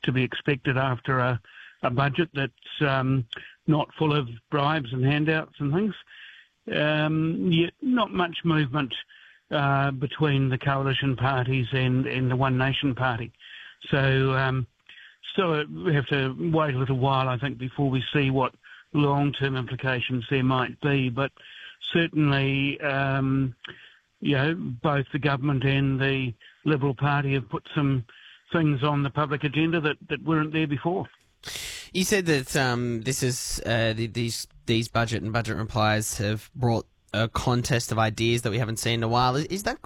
to be expected after a budget that's not full of bribes and handouts and things. Yet not much movement between the coalition parties and the One Nation Party. So still we have to wait a little while, I think, before we see what long-term implications there might be. But certainly, both the government and the Liberal Party have put some things on the public agenda that weren't there before. You said that this is these budget and budget replies have brought a contest of ideas that we haven't seen in a while. Is that good?